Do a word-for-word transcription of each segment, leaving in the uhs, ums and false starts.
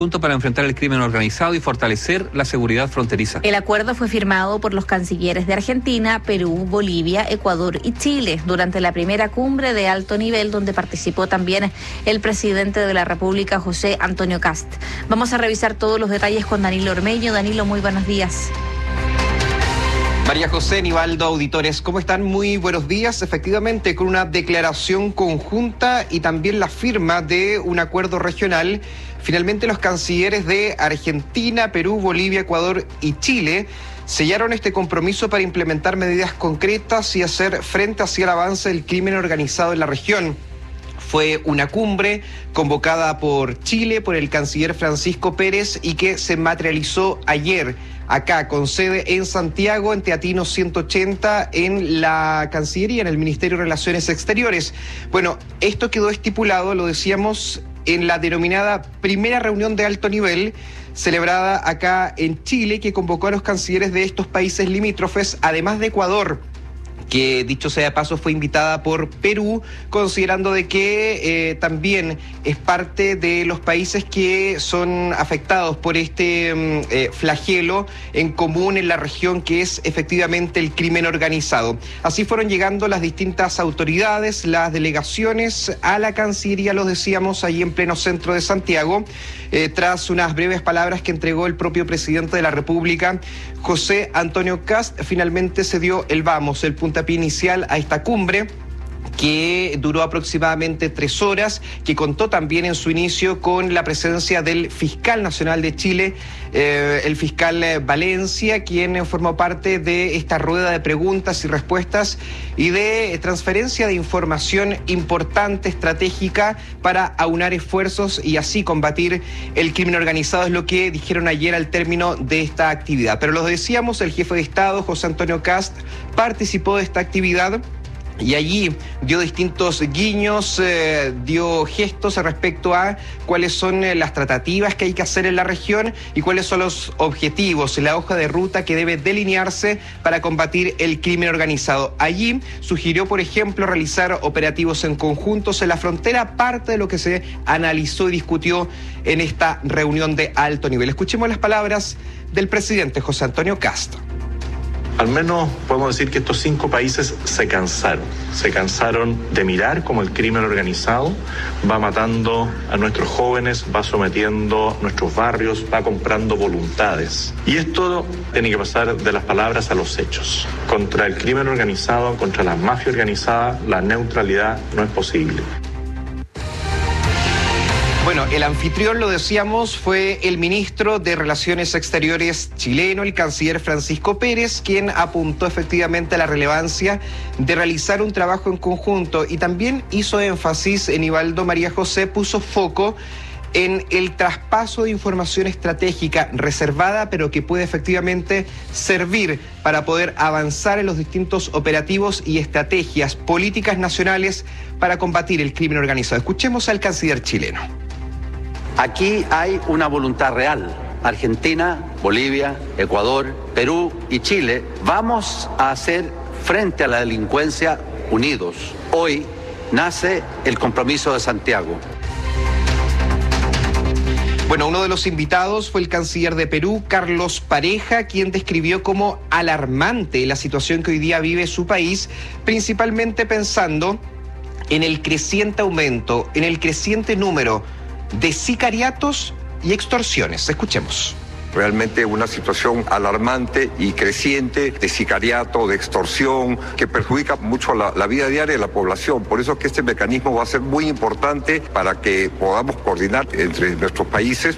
Juntos para enfrentar el crimen organizado y fortalecer la seguridad fronteriza. El acuerdo fue firmado por los cancilleres de Argentina, Perú, Bolivia, Ecuador y Chile durante la primera cumbre de alto nivel donde participó también el presidente de la República, José Antonio Kast. Vamos a revisar todos los detalles con Danilo Ormeño. Danilo, muy buenos días. María José, Nivaldo, auditores, ¿cómo están? Muy buenos días. Efectivamente, con una declaración conjunta y también la firma de un acuerdo regional, finalmente los cancilleres de Argentina, Perú, Bolivia, Ecuador y Chile sellaron este compromiso para implementar medidas concretas y hacer frente hacia el avance del crimen organizado en la región. Fue una cumbre convocada por Chile, por el canciller Francisco Pérez, y que se materializó ayer acá, con sede en Santiago, en Teatino ciento ochenta, en la Cancillería, en el Ministerio de Relaciones Exteriores. Bueno, esto quedó estipulado, lo decíamos, en la denominada primera reunión de alto nivel, celebrada acá en Chile, que convocó a los cancilleres de estos países limítrofes, además de Ecuador, que dicho sea de paso fue invitada por Perú, considerando de que eh, también es parte de los países que son afectados por este eh, flagelo en común en la región, que es efectivamente el crimen organizado. Así fueron llegando las distintas autoridades, las delegaciones a la Cancillería, los decíamos, ahí en pleno centro de Santiago, eh, tras unas breves palabras que entregó el propio presidente de la República, José Antonio Kast. Finalmente se dio el vamos, el puntapié inicial a esta cumbre, que duró aproximadamente tres horas, que contó también en su inicio con la presencia del fiscal nacional de Chile, eh, el fiscal Valencia, quien formó parte de esta rueda de preguntas y respuestas y de transferencia de información importante, estratégica, para aunar esfuerzos y así combatir el crimen organizado, es lo que dijeron ayer al término de esta actividad. Pero lo decíamos, el jefe de Estado, José Antonio Kast, participó de esta actividad y allí dio distintos guiños, eh, dio gestos respecto a cuáles son eh, las tratativas que hay que hacer en la región y cuáles son los objetivos, la hoja de ruta que debe delinearse para combatir el crimen organizado. Allí sugirió, por ejemplo, realizar operativos en conjuntos en la frontera, parte de lo que se analizó y discutió en esta reunión de alto nivel. Escuchemos las palabras del presidente José Antonio Kast. Al menos podemos decir que estos cinco países se cansaron, se cansaron de mirar cómo el crimen organizado va matando a nuestros jóvenes, va sometiendo nuestros barrios, va comprando voluntades. Y esto tiene que pasar de las palabras a los hechos. Contra el crimen organizado, contra la mafia organizada, la neutralidad no es posible. Bueno, el anfitrión, lo decíamos, fue el ministro de Relaciones Exteriores chileno, el canciller Francisco Pérez, quien apuntó efectivamente a la relevancia de realizar un trabajo en conjunto y también hizo énfasis en Nivaldo, María José, puso foco en el traspaso de información estratégica reservada, pero que puede efectivamente servir para poder avanzar en los distintos operativos y estrategias políticas nacionales para combatir el crimen organizado. Escuchemos al canciller chileno. Aquí hay una voluntad real. Argentina, Bolivia, Ecuador, Perú y Chile vamos a hacer frente a la delincuencia unidos. Hoy nace el compromiso de Santiago. Bueno, uno de los invitados fue el canciller de Perú, Carlos Pareja, quien describió como alarmante la situación que hoy día vive su país, principalmente pensando en el creciente aumento, en el creciente número de sicariatos y extorsiones. Escuchemos. Realmente una situación alarmante y creciente de sicariato, de extorsión, que perjudica mucho la, la vida diaria de la población. Por eso es que este mecanismo va a ser muy importante para que podamos coordinar entre nuestros países.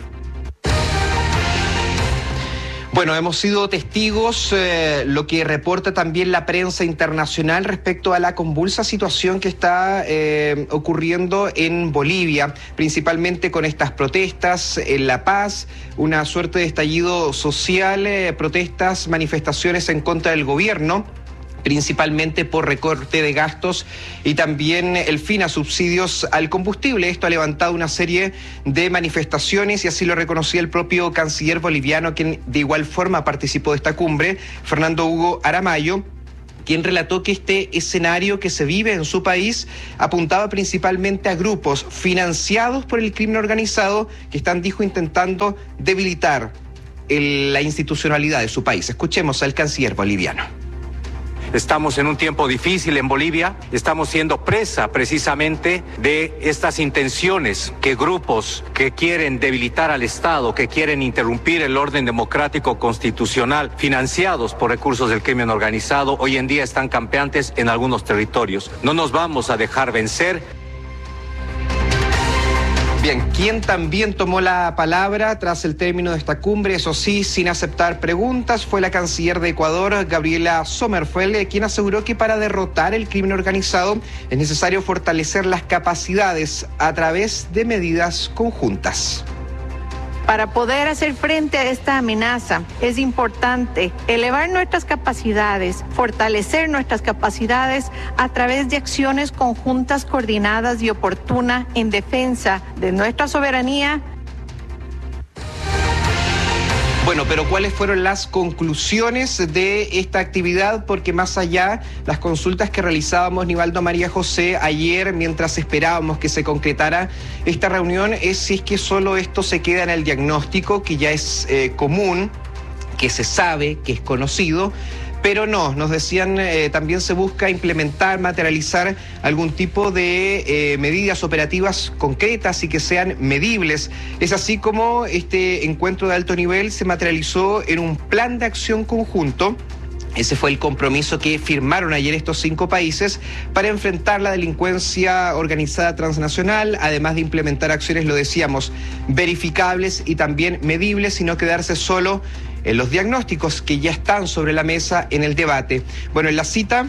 Bueno, hemos sido testigos, eh, lo que reporta también la prensa internacional respecto a la convulsa situación que está eh, ocurriendo en Bolivia, principalmente con estas protestas en La Paz, una suerte de estallido social, eh, protestas, manifestaciones en contra del gobierno, principalmente por recorte de gastos y también el fin a subsidios al combustible. Esto ha levantado una serie de manifestaciones y así lo reconocía el propio canciller boliviano, quien de igual forma participó de esta cumbre, Fernando Hugo Aramayo, quien relató que este escenario que se vive en su país apuntaba principalmente a grupos financiados por el crimen organizado que están, dijo, intentando debilitar el, la institucionalidad de su país. Escuchemos al canciller boliviano. Estamos en un tiempo difícil en Bolivia, estamos siendo presa precisamente de estas intenciones que grupos que quieren debilitar al Estado, que quieren interrumpir el orden democrático constitucional, financiados por recursos del crimen organizado, hoy en día están campeantes en algunos territorios. No nos vamos a dejar vencer. Bien, quien también tomó la palabra tras el término de esta cumbre, eso sí, sin aceptar preguntas, fue la canciller de Ecuador, Gabriela Sommerfeld, quien aseguró que para derrotar el crimen organizado es necesario fortalecer las capacidades a través de medidas conjuntas. Para poder hacer frente a esta amenaza es importante elevar nuestras capacidades, fortalecer nuestras capacidades a través de acciones conjuntas, coordinadas y oportunas en defensa de nuestra soberanía. Bueno, pero ¿cuáles fueron las conclusiones de esta actividad? Porque más allá, las consultas que realizábamos, Nivaldo, María José, ayer, mientras esperábamos que se concretara esta reunión, es si es que solo esto se queda en el diagnóstico, que ya es eh, común, que se sabe, que es conocido. Pero no, nos decían, eh, también se busca implementar, materializar algún tipo de eh, medidas operativas concretas y que sean medibles. Es así como este encuentro de alto nivel se materializó en un plan de acción conjunto. Ese fue el compromiso que firmaron ayer estos cinco países para enfrentar la delincuencia organizada transnacional, además de implementar acciones, lo decíamos, verificables y también medibles, y no quedarse solo en los diagnósticos que ya están sobre la mesa en el debate. Bueno, en la cita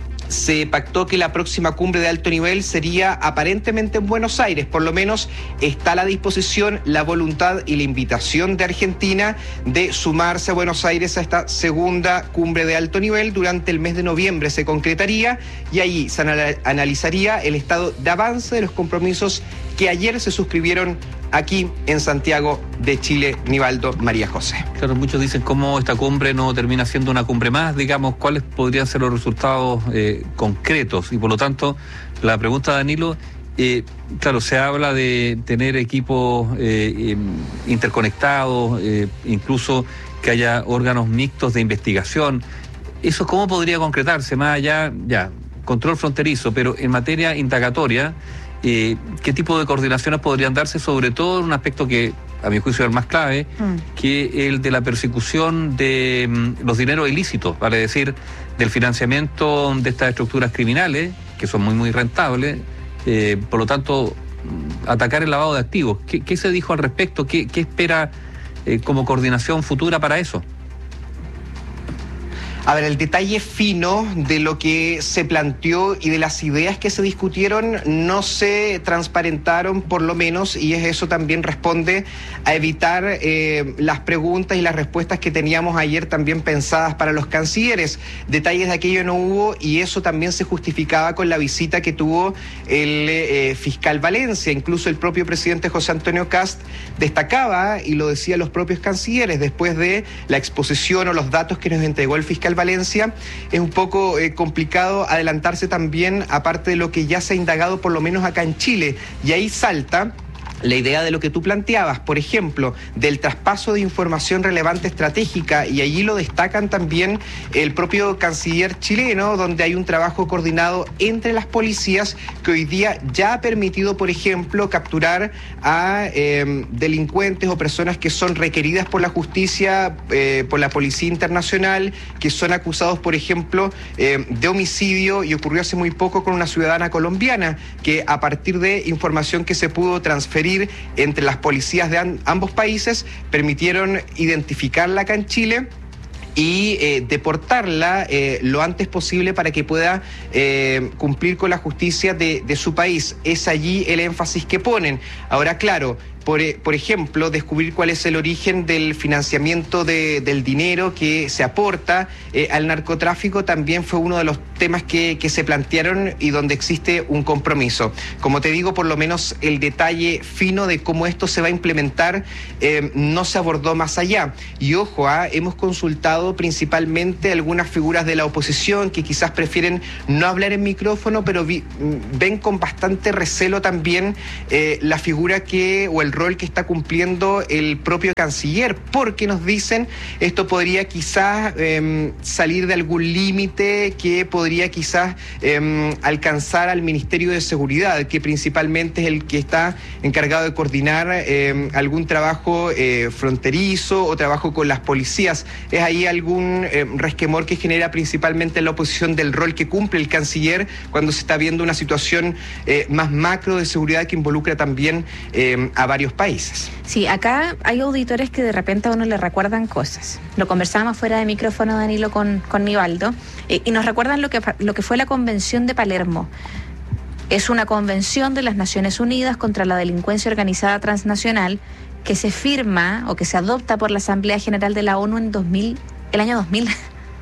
se pactó que la próxima cumbre de alto nivel sería aparentemente en Buenos Aires. Por lo menos está a la disposición, la voluntad y la invitación de Argentina de sumarse a Buenos Aires a esta segunda cumbre de alto nivel. Durante el mes de noviembre se concretaría y ahí se analizaría el estado de avance de los compromisos que ayer se suscribieron aquí en Santiago de Chile. Nivaldo, María José. Claro, muchos dicen cómo esta cumbre no termina siendo una cumbre más, digamos, cuáles podrían ser los resultados eh, concretos. Y por lo tanto, la pregunta de Danilo, eh, claro, se habla de tener equipos eh, eh, interconectados, eh, incluso que haya órganos mixtos de investigación. ¿Eso cómo podría concretarse? Más allá, ya, control fronterizo, pero en materia indagatoria, Eh, ¿qué tipo de coordinaciones podrían darse, sobre todo en un aspecto que, a mi juicio, es el más clave, mm. que el de la persecución de mm, los dineros ilícitos, vale decir, del financiamiento de estas estructuras criminales, que son muy, muy rentables, eh, por lo tanto, atacar el lavado de activos? ¿Qué, qué se dijo al respecto? ¿Qué, qué espera eh, como coordinación futura para eso? A ver, el detalle fino de lo que se planteó y de las ideas que se discutieron no se transparentaron, por lo menos, y es eso también responde a evitar eh, las preguntas y las respuestas que teníamos ayer también pensadas para los cancilleres. Detalles de aquello no hubo, y eso también se justificaba con la visita que tuvo el eh, fiscal Valencia. Incluso el propio presidente José Antonio Kast destacaba, y lo decían los propios cancilleres, después de la exposición o los datos que nos entregó el fiscal Valencia, es un poco eh, complicado adelantarse también, aparte de lo que ya se ha indagado por lo menos acá en Chile, y ahí salta la idea de lo que tú planteabas, por ejemplo, del traspaso de información relevante estratégica, y allí lo destacan también el propio canciller chileno, donde hay un trabajo coordinado entre las policías que hoy día ya ha permitido, por ejemplo, capturar a eh, delincuentes o personas que son requeridas por la justicia, eh, por la Policía Internacional, que son acusados, por ejemplo, eh, de homicidio, y ocurrió hace muy poco con una ciudadana colombiana, que a partir de información que se pudo transferir entre las policías de an- ambos países, permitieron identificarla acá en Chile y eh, deportarla eh, lo antes posible para que pueda eh, cumplir con la justicia de, de su país. Es allí el énfasis que ponen. Ahora, claro, por, por ejemplo, descubrir cuál es el origen del financiamiento de, del dinero que se aporta eh, al narcotráfico también fue uno de los temas que, que se plantearon y donde existe un compromiso. Como te digo, por lo menos el detalle fino de cómo esto se va a implementar eh, no se abordó más allá. Y ojo, ¿eh? hemos consultado principalmente algunas figuras de la oposición que quizás prefieren no hablar en micrófono, pero vi, ven con bastante recelo también eh, la figura que o el rol que está cumpliendo el propio canciller, porque nos dicen esto podría quizás eh, salir de algún límite que podría quizás eh, alcanzar al Ministerio de Seguridad, que principalmente es el que está encargado de coordinar eh, algún trabajo eh, fronterizo o trabajo con las policías. Es ahí algún eh, resquemor que genera principalmente la oposición del rol que cumple el canciller cuando se está viendo una situación eh, más macro de seguridad que involucra también eh, a varios países. Sí, acá hay auditores que de repente a uno le recuerdan cosas. Lo conversábamos fuera de micrófono, Danilo, con, con Nivaldo, eh, y nos recuerdan lo que, lo que fue la Convención de Palermo. Es una convención de las Naciones Unidas contra la delincuencia organizada transnacional que se firma o que se adopta por la Asamblea General de la ONU en dos mil, el año dos mil.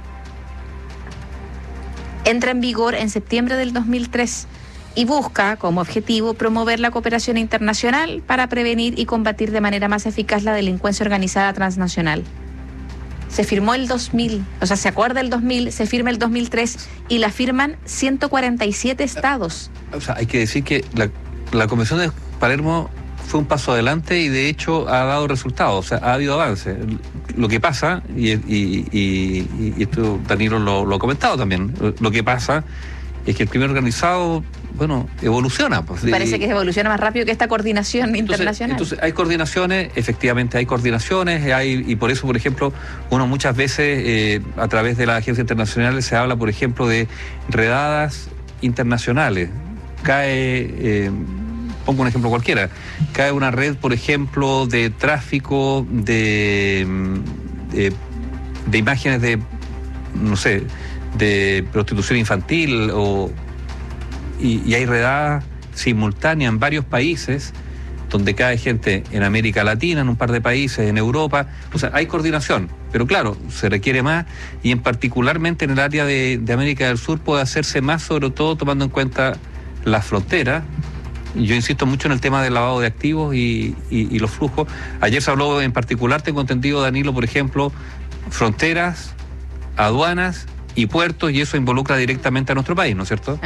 Entra en vigor en septiembre del dos mil tres y busca como objetivo promover la cooperación internacional para prevenir y combatir de manera más eficaz la delincuencia organizada transnacional. Se firmó el dos mil, o sea, se acuerda el dos mil, se firma el dos mil tres y la firman ciento cuarenta y siete estados. O sea, hay que decir que la, la Convención de Palermo fue un paso adelante y de hecho ha dado resultados, o sea, ha habido avance. Lo que pasa, y, y, y, y esto Danilo lo, lo ha comentado también, lo que pasa es que el crimen organizado, bueno, evoluciona. Pues, Parece que evoluciona más rápido que esta coordinación entonces, internacional. Entonces, hay coordinaciones, efectivamente hay coordinaciones, hay, y por eso, por ejemplo, uno muchas veces, eh, a través de las agencias internacionales, se habla, por ejemplo, de redadas internacionales. Cae, eh, pongo un ejemplo cualquiera, cae una red, por ejemplo, de tráfico de, de, de imágenes de, no sé, de prostitución infantil o y, y hay redadas simultáneas en varios países donde cae gente en América Latina, en un par de países, en Europa. O sea, hay coordinación, pero claro, se requiere más y en particularmente en el área de, de América del Sur puede hacerse más, sobre todo tomando en cuenta las fronteras. Yo insisto mucho en el tema del lavado de activos y, y, y los flujos. Ayer se habló en particular, tengo entendido, Danilo, por ejemplo, fronteras, aduanas y puertos, y eso involucra directamente a nuestro país, ¿no es cierto?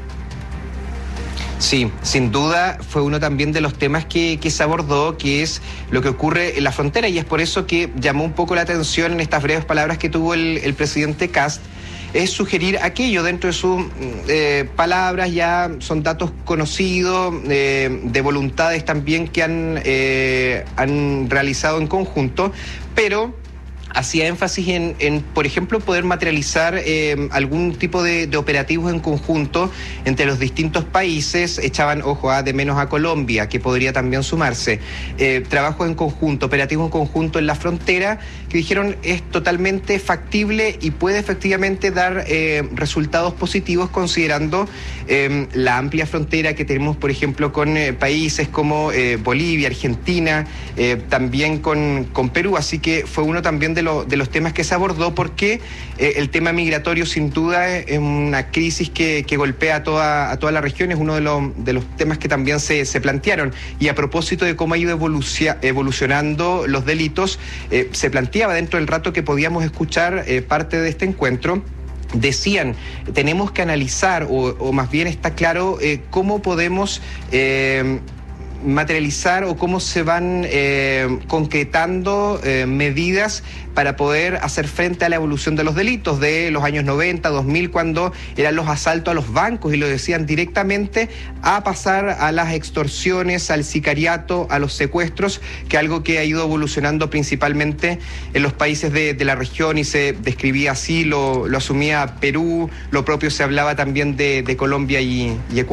Sí, sin duda fue uno también de los temas que, que se abordó, que es lo que ocurre en la frontera, y es por eso que llamó un poco la atención en estas breves palabras que tuvo el, el presidente Kast, es sugerir aquello dentro de sus eh, palabras, ya son datos conocidos, eh, de voluntades también que han, eh, han realizado en conjunto, pero hacía énfasis en, en, por ejemplo, poder materializar eh, algún tipo de, de operativos en conjunto entre los distintos países. Echaban ojo a de menos a Colombia, que podría también sumarse. Eh, trabajos en conjunto, operativos en conjunto en la frontera, que dijeron es totalmente factible y puede efectivamente dar eh, resultados positivos considerando eh, la amplia frontera que tenemos, por ejemplo, con eh, países como eh, Bolivia, Argentina, eh, también con, con Perú. Así que fue uno también de Lo, de los temas que se abordó, porque eh, el tema migratorio sin duda es una crisis que, que golpea a toda, a toda la región, es uno de, lo, de los temas que también se, se plantearon. Y a propósito de cómo ha ido evolucia, evolucionando los delitos, eh, se planteaba dentro del rato que podíamos escuchar eh, parte de este encuentro. Decían, tenemos que analizar, o, o más bien está claro, eh, cómo podemos Eh, materializar o cómo se van eh, concretando eh, medidas para poder hacer frente a la evolución de los delitos de los años noventa, dos mil, cuando eran los asaltos a los bancos, y lo decían directamente, a pasar a las extorsiones, al sicariato, a los secuestros, que algo que ha ido evolucionando principalmente en los países de, de la región, y se describía así, lo, lo asumía Perú, lo propio se hablaba también de, de Colombia y, y Ecuador.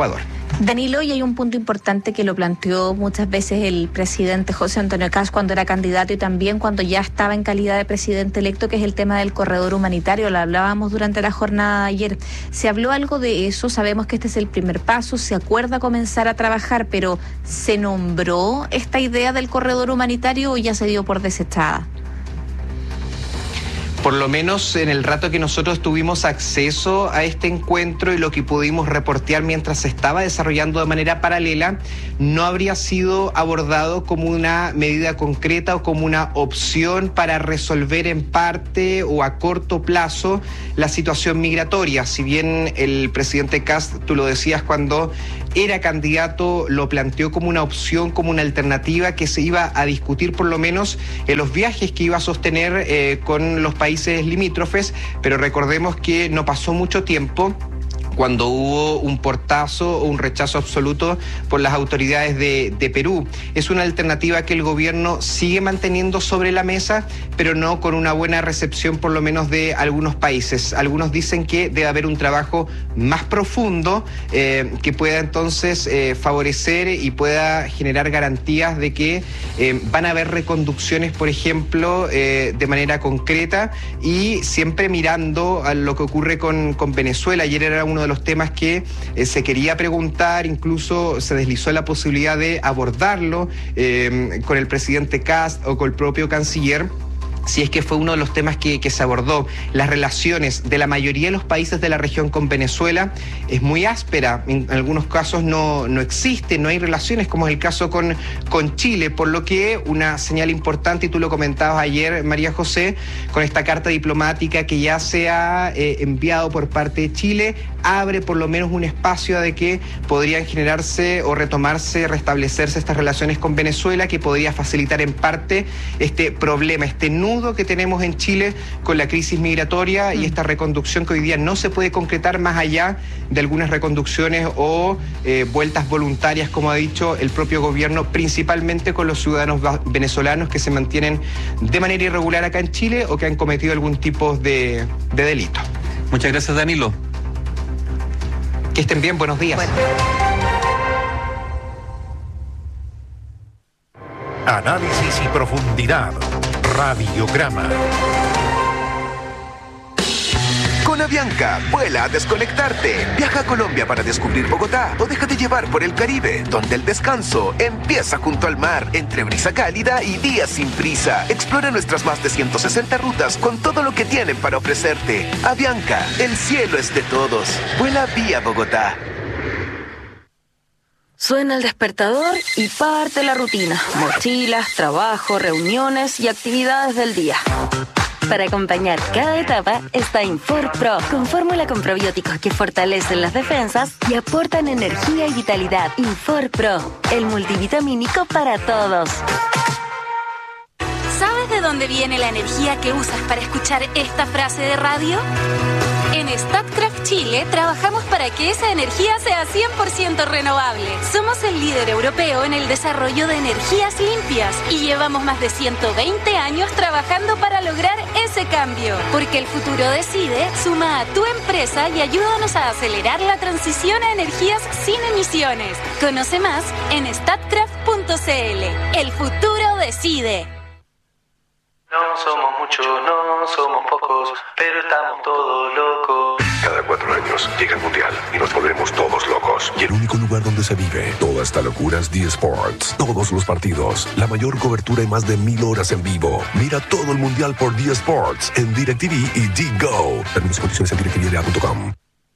Danilo, y hay un punto importante que lo planteó muchas veces el presidente José Antonio Kast cuando era candidato y también cuando ya estaba en calidad de presidente electo, que es el tema del corredor humanitario. Lo hablábamos durante la jornada de ayer. ¿Se habló algo de eso? Sabemos que este es el primer paso, se acuerda comenzar a trabajar, pero ¿se nombró esta idea del corredor humanitario o ya se dio por desechada? Por lo menos en el rato que nosotros tuvimos acceso a este encuentro y lo que pudimos reportear mientras se estaba desarrollando de manera paralela, no habría sido abordado como una medida concreta o como una opción para resolver en parte o a corto plazo la situación migratoria. Si bien el presidente Kast, tú lo decías, cuando era candidato lo planteó como una opción, como una alternativa que se iba a discutir por lo menos en los viajes que iba a sostener eh, con los países limítrofes, pero recordemos que no pasó mucho tiempo cuando hubo un portazo o un rechazo absoluto por las autoridades de, de Perú. Es una alternativa que el gobierno sigue manteniendo sobre la mesa, pero no con una buena recepción por lo menos de algunos países. Algunos dicen que debe haber un trabajo más profundo eh, que pueda entonces eh, favorecer y pueda generar garantías de que eh, van a haber reconducciones, por ejemplo, eh, de manera concreta y siempre mirando a lo que ocurre con, con Venezuela. Ayer era uno de los temas que eh, se quería preguntar, incluso se deslizó la posibilidad de abordarlo eh, con el presidente Kast o con el propio canciller, si es que fue uno de los temas que, que se abordó. Las relaciones de la mayoría de los países de la región con Venezuela es muy áspera, en algunos casos no, no existe, no hay relaciones, como es el caso con, con Chile, por lo que una señal importante, y tú lo comentabas ayer, María José, con esta carta diplomática que ya se ha eh, enviado por parte de Chile, abre por lo menos un espacio de que podrían generarse o retomarse, restablecerse estas relaciones con Venezuela, que podría facilitar en parte este problema, este nudo que tenemos en Chile con la crisis migratoria y esta reconducción que hoy día no se puede concretar más allá de algunas reconducciones o eh, vueltas voluntarias, como ha dicho el propio gobierno, principalmente con los ciudadanos venezolanos que se mantienen de manera irregular acá en Chile o que han cometido algún tipo de, de delito. Muchas gracias, Danilo. Que estén bien, buenos días. Bueno. Análisis y profundidad. Radiograma. Con Avianca, vuela a desconectarte. Viaja a Colombia para descubrir Bogotá o déjate llevar por el Caribe, donde el descanso empieza junto al mar, entre brisa cálida y días sin prisa. Explora nuestras más de ciento sesenta rutas con todo lo que tienen para ofrecerte. Avianca, el cielo es de todos. Vuela vía Bogotá. Suena el despertador y parte la rutina. Mochilas, trabajo, reuniones y actividades del día. Para acompañar cada etapa está Infor Pro, con fórmula con probióticos que fortalecen las defensas y aportan energía y vitalidad. Infor Pro, el multivitamínico para todos. ¿Sabes de dónde viene la energía que usas para escuchar esta frase de radio? En Statkraft Chile trabajamos para que esa energía sea cien por ciento renovable. Somos el líder europeo en el desarrollo de energías limpias y llevamos más de ciento veinte años trabajando para lograr ese cambio. Porque el futuro decide, suma a tu empresa y ayúdanos a acelerar la transición a energías sin emisiones. Conoce más en statkraft punto c l. El futuro decide. No somos muchos, no somos pocos, pero estamos todos locos. Cada cuatro años llega el Mundial y nos volvemos todos locos. Y el único lugar donde se vive toda esta locura es D Sports. Todos los partidos, la mayor cobertura y más de mil horas en vivo. Mira todo el Mundial por D Sports en DirecTV y D-Go. Términos y condiciones en directv punto com.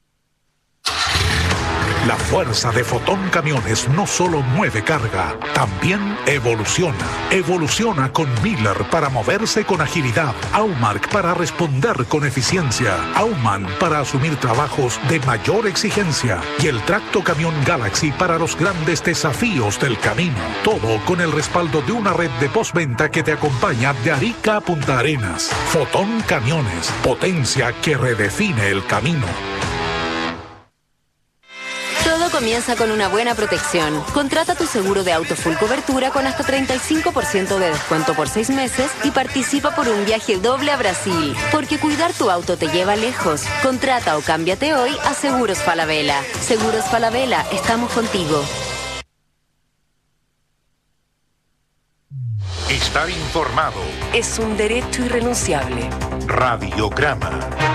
La fuerza de Fotón Camiones no solo mueve carga, también evoluciona. Evoluciona con Miller para moverse con agilidad, Aumark para responder con eficiencia, Auman para asumir trabajos de mayor exigencia y el Tracto Camión Galaxy para los grandes desafíos del camino. Todo con el respaldo de una red de postventa que te acompaña de Arica a Punta Arenas. Fotón Camiones, potencia que redefine el camino. comienza con una buena protección. Contrata tu seguro de auto full cobertura con hasta treinta y cinco por ciento de descuento por seis meses y participa por un viaje doble a Brasil. Porque cuidar tu auto te lleva lejos. Contrata o cámbiate hoy a Seguros Falabella. Seguros Falabella, estamos contigo. Estar informado Es un derecho irrenunciable. Radiograma.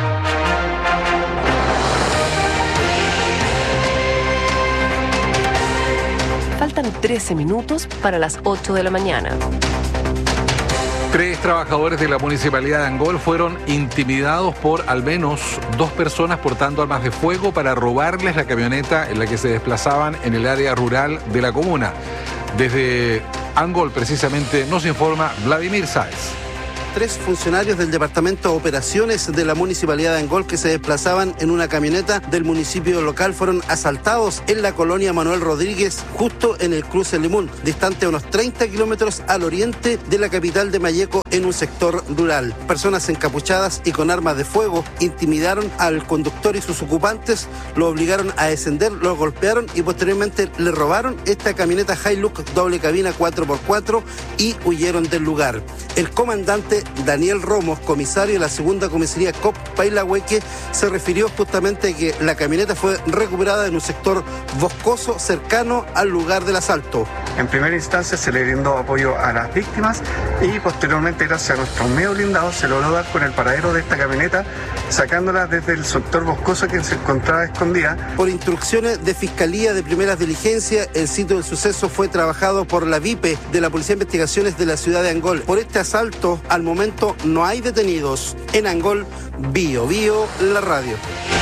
Faltan trece minutos para las ocho de la mañana. Tres trabajadores de la Municipalidad de Angol fueron intimidados por al menos dos personas portando armas de fuego para robarles la camioneta en la que se desplazaban en el área rural de la comuna. Desde Angol, precisamente, nos informa Vladimir Sáez. Tres funcionarios del Departamento de Operaciones de la Municipalidad de Angol que se desplazaban en una camioneta del municipio local fueron asaltados en la colonia Manuel Rodríguez, justo en el cruce Limón, distante a unos treinta kilómetros al oriente de la capital de Malleco, en un sector rural. Personas encapuchadas y con armas de fuego intimidaron al conductor y sus ocupantes, lo obligaron a descender, lo golpearon y posteriormente le robaron esta camioneta Hilux doble cabina cuatro por cuatro y huyeron del lugar. El comandante Daniel Romos, comisario de la segunda comisaría C O P Pailahueque, se refirió justamente a que la camioneta fue recuperada en un sector boscoso cercano al lugar del asalto. En primera instancia se le brindó apoyo a las víctimas y posteriormente, gracias a nuestros medios blindados, se logró dar con el paradero de esta camioneta, sacándola desde el sector boscoso que se encontraba escondida. Por instrucciones de Fiscalía de Primeras Diligencias, el sitio del suceso fue trabajado por la V I P E de la Policía de Investigaciones de la ciudad de Angol. Por este asalto, al momento no hay detenidos. En Angol, Bio Bio, la radio.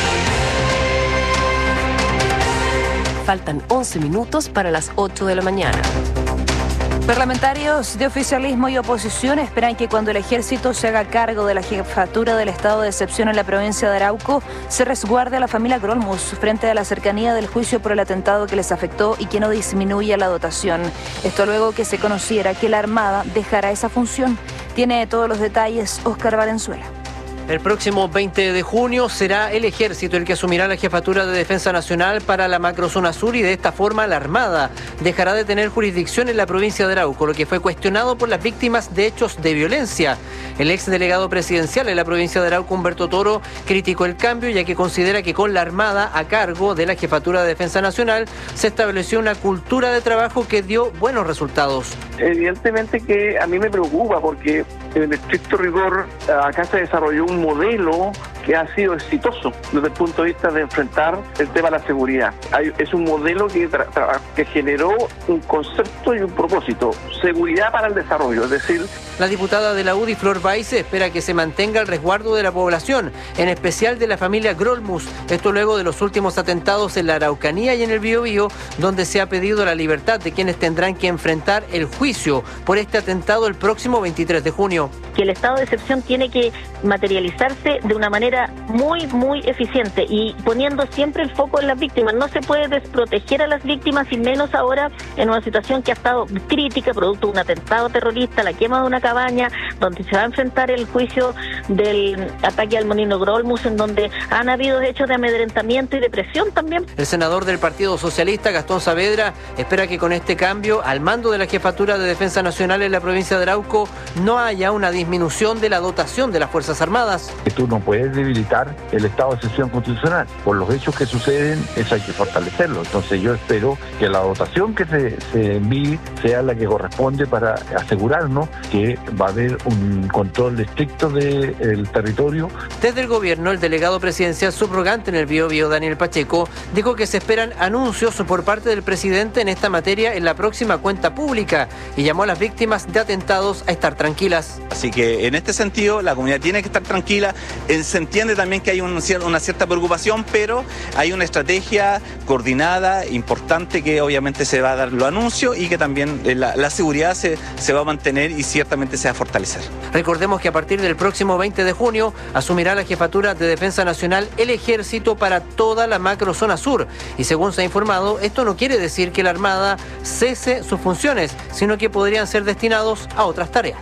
Faltan once minutos para las ocho de la mañana. Parlamentarios de oficialismo y oposición esperan que cuando el ejército se haga cargo de la jefatura del estado de excepción en la provincia de Arauco, se resguarde a la familia Grolmus frente a la cercanía del juicio por el atentado que les afectó y que no disminuya la dotación. Esto luego que se conociera que la Armada dejará esa función. Tiene todos los detalles Óscar Valenzuela. El próximo veinte de junio será el Ejército el que asumirá la jefatura de Defensa Nacional para la macrozona sur y de esta forma la Armada dejará de tener jurisdicción en la provincia de Arauco, lo que fue cuestionado por las víctimas de hechos de violencia. El ex delegado presidencial en la provincia de Arauco, Humberto Toro, criticó el cambio ya que considera que con la Armada a cargo de la jefatura de Defensa Nacional se estableció una cultura de trabajo que dio buenos resultados. Evidentemente que a mí me preocupa porque en estricto rigor acá se desarrolló un modelo que ha sido exitoso desde el punto de vista de enfrentar el tema de la seguridad. Hay, es un modelo que, tra, tra, que generó un concepto y un propósito, seguridad para el desarrollo, es decir... La diputada de la U D I, Flor Baiz, espera que se mantenga el resguardo de la población, en especial de la familia Grolmus, esto luego de los últimos atentados en la Araucanía y en el Biobío, donde se ha pedido la libertad de quienes tendrán que enfrentar el juicio por este atentado el próximo veintitrés de junio. Que el estado de excepción tiene que materializarse de una manera muy, muy eficiente y poniendo siempre el foco en las víctimas. No se puede desproteger a las víctimas y menos ahora en una situación que ha estado crítica, producto de un atentado terrorista, la quema de una cabaña, donde se va a enfrentar el juicio del ataque al molino Grolmus, en donde han habido hechos de amedrentamiento y de presión también. El senador del Partido Socialista, Gastón Saavedra, espera que con este cambio al mando de la jefatura de Defensa Nacional en la provincia de Arauco no haya una disminución de la dotación de las Fuerzas Armadas. Tú no puedes debilitar el estado de excepción constitucional. Por los hechos que suceden, eso hay que fortalecerlo. Entonces yo espero que la dotación que se, se envíe sea la que corresponde para asegurarnos que va a haber un control estricto del territorio. Desde el gobierno, el delegado presidencial subrogante en el Biobío, Daniel Pacheco, dijo que se esperan anuncios por parte del presidente en esta materia en la próxima cuenta pública y llamó a las víctimas de atentados a estar tranquilas. Así que en este sentido la comunidad tiene que estar tranquila. Se entiende también que hay un, una cierta preocupación, pero hay una estrategia coordinada, importante, que obviamente se va a dar los anuncios y que también la, la seguridad se, se va a mantener y ciertamente se va a fortalecer. Recordemos que a partir del próximo veinte de junio asumirá la jefatura de Defensa Nacional el Ejército para toda la macrozona sur y según se ha informado, esto no quiere decir que la Armada cese sus funciones, sino que podrían ser destinados a otras tareas.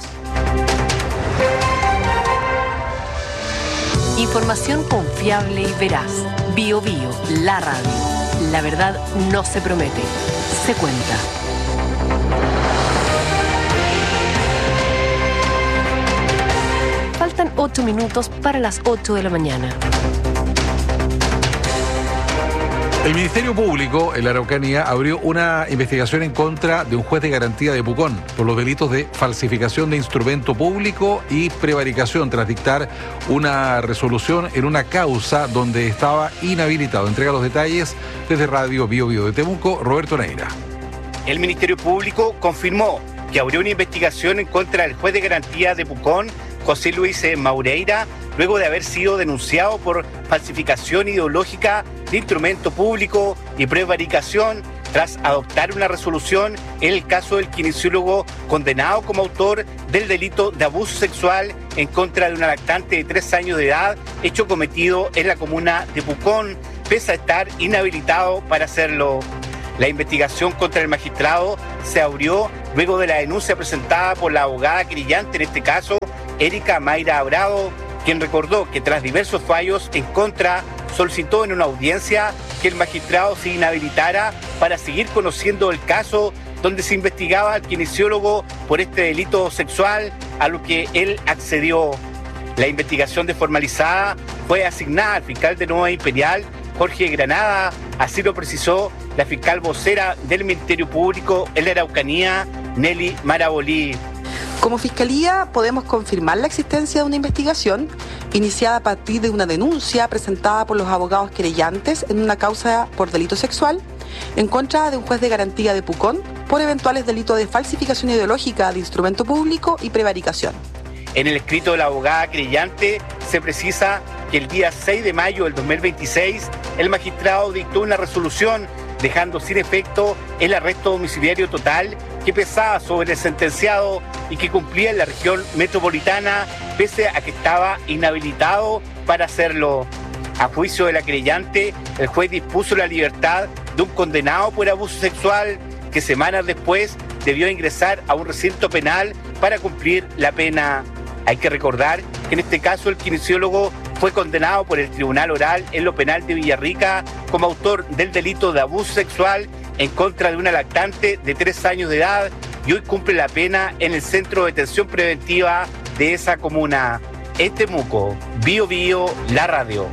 Información confiable y veraz. Bio Bio, la radio. La verdad no se promete, se cuenta. Faltan ocho minutos para las ocho de la mañana. El Ministerio Público en la Araucanía abrió una investigación en contra de un juez de garantía de Pucón por los delitos de falsificación de instrumento público y prevaricación tras dictar una resolución en una causa donde estaba inhabilitado. Entrega los detalles desde Radio Bio Bio de Temuco, Roberto Neira. El Ministerio Público confirmó que abrió una investigación en contra del juez de garantía de Pucón, José Luis Maureira, luego de haber sido denunciado por falsificación ideológica de instrumento público y prevaricación tras adoptar una resolución en el caso del kinesiólogo condenado como autor del delito de abuso sexual en contra de una lactante de tres años de edad, hecho cometido en la comuna de Pucón, pese a estar inhabilitado para hacerlo. La investigación contra el magistrado se abrió luego de la denuncia presentada por la abogada querellante en este caso, Erika Mayra Abrado, quien recordó que tras diversos fallos en contra, solicitó en una audiencia que el magistrado se inhabilitara para seguir conociendo el caso donde se investigaba al kinesiólogo por este delito sexual, a lo que él accedió. La investigación desformalizada fue asignada al fiscal de Nueva Imperial, Jorge Granada, así lo precisó la fiscal vocera del Ministerio Público en la Araucanía, Nelly Marabolí. Como Fiscalía podemos confirmar la existencia de una investigación iniciada a partir de una denuncia presentada por los abogados querellantes en una causa por delito sexual en contra de un juez de garantía de Pucón por eventuales delitos de falsificación ideológica de instrumento público y prevaricación. En el escrito de la abogada querellante se precisa que el día seis de mayo del dos mil veintiséis el magistrado dictó una resolución dejando sin efecto el arresto domiciliario total que pesaba sobre el sentenciado y que cumplía en la región metropolitana, pese a que estaba inhabilitado para hacerlo. A juicio de la querellante, el juez dispuso la libertad de un condenado por abuso sexual que semanas después debió ingresar a un recinto penal para cumplir la pena. Hay que recordar que en este caso el kinesiólogo fue condenado por el Tribunal Oral en lo Penal de Villarrica como autor del delito de abuso sexual en contra de una lactante de tres años de edad y hoy cumple la pena en el Centro de Detención Preventiva de esa comuna. En Temuco, Bio Bio, la radio.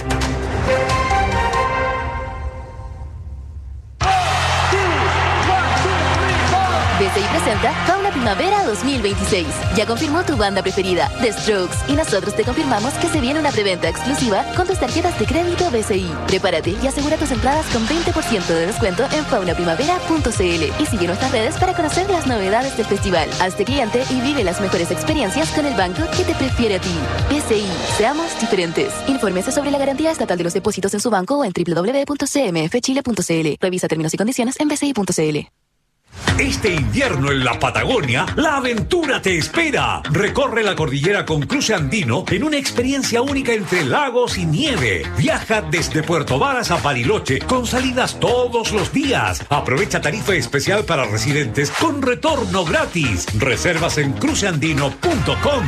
B C I presenta Fauna Primavera dos mil veintiséis. Ya confirmó tu banda preferida, The Strokes, y nosotros te confirmamos que se viene una preventa exclusiva con tus tarjetas de crédito B C I. Prepárate y asegura tus entradas con veinte por ciento de descuento en fauna primavera punto c l y sigue nuestras redes para conocer las novedades del festival. Hazte cliente y vive las mejores experiencias con el banco que te prefiere a ti. B C I, seamos diferentes. Infórmese sobre la garantía estatal de los depósitos en su banco o en doble u doble u doble u punto c m f chile punto c l. Revisa términos y condiciones en b c i punto c l. Este invierno en la Patagonia, la aventura te espera. Recorre la cordillera con cruce andino en una experiencia única entre lagos y nieve. Viaja desde Puerto Varas a Bariloche con salidas todos los días. Aprovecha tarifa especial para residentes con retorno gratis. Reservas en cruce andino punto com.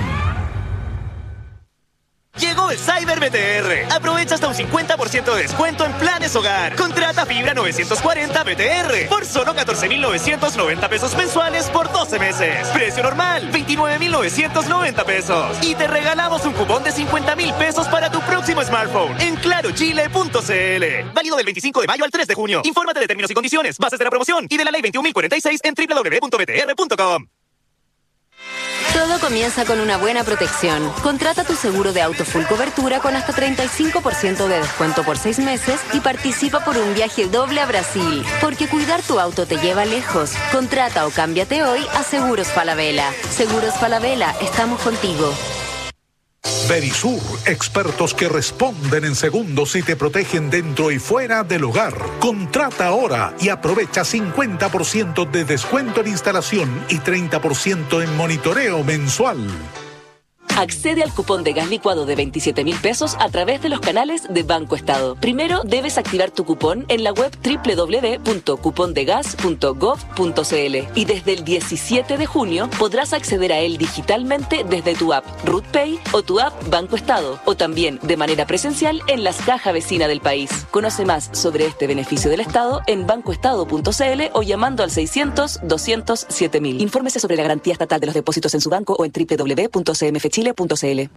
Llegó el Cyber B T R. Aprovecha hasta un cincuenta por ciento de descuento en planes hogar. Contrata fibra novecientos cuarenta B T R por solo catorce mil novecientos noventa pesos mensuales por doce meses. Precio normal, veintinueve mil novecientos noventa pesos. Y te regalamos un cupón de cincuenta mil pesos para tu próximo smartphone en claro chile punto c l. Válido del veinticinco de mayo al tres de junio. Infórmate de términos y condiciones, bases de la promoción y de la ley veintiún mil cuarenta y seis en doble u doble u doble u punto b t r punto com. Todo comienza con una buena protección. Contrata tu seguro de auto full cobertura con hasta treinta y cinco por ciento de descuento por seis meses y participa por un viaje doble a Brasil. Porque cuidar tu auto te lleva lejos. Contrata o cámbiate hoy a Seguros Falabella. Seguros Falabella, estamos contigo. Verisur, expertos que responden en segundos y te protegen dentro y fuera del hogar. Contrata ahora y aprovecha cincuenta por ciento de descuento en instalación y treinta por ciento en monitoreo mensual. Accede al cupón de gas licuado de veintisiete mil pesos a través de los canales de Banco Estado. Primero debes activar tu cupón en la web doble u doble u doble u punto cupón de gas punto gov punto c l y desde el diecisiete de junio podrás acceder a él digitalmente desde tu app RutPay o tu app Banco Estado o también de manera presencial en las cajas vecinas del país. Conoce más sobre este beneficio del Estado en bancoestado punto c l o llamando al seiscientos, doscientos, siete mil. Infórmese sobre la garantía estatal de los depósitos en su banco o en doble u doble u doble u punto c m f chile punto c l.